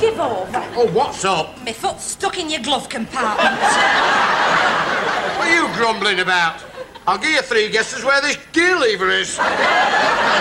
Give over. Oh, what's up? My foot's stuck in your glove compartment. What are you grumbling about? I'll give you 3 guesses where this gear lever is.